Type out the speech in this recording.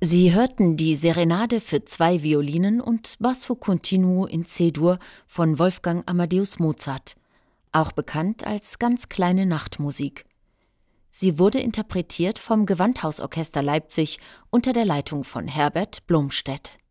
Sie hörten die Serenade für 2 Violinen und Basso Continuo in C-Dur von Wolfgang Amadeus Mozart, auch bekannt als ganz kleine Nachtmusik. Sie wurde interpretiert vom Gewandhausorchester Leipzig unter der Leitung von Herbert Blomstedt.